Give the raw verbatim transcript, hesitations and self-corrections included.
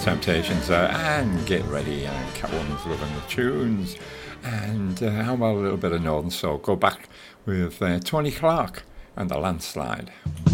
Temptations there, and Get Ready, and Catwoman's loving the tunes. And uh, how about a little bit of Northern Soul? Go back with uh, Tony Clark and The Landslide.